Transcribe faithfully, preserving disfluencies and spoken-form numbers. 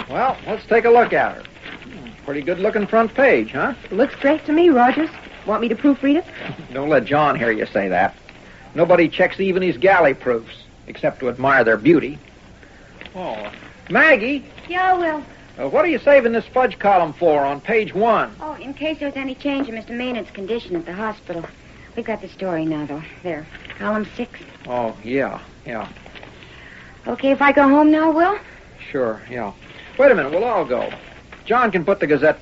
Well, let's take a look at her. Pretty good-looking front page, huh? Looks great to me, Rogers. Want me to proofread it? Don't let John hear you say that. Nobody checks even his galley proofs, except to admire their beauty. Oh, Maggie. Yeah, Will. Uh, what are you saving this fudge column for on page one? Oh, in case there's any change in Mister Maynard's condition at the hospital. We've got the story now, though. There, column six. Oh, yeah, yeah. Okay if I go home now, Will? Sure, yeah. Wait a minute, we'll all go. John can put the Gazette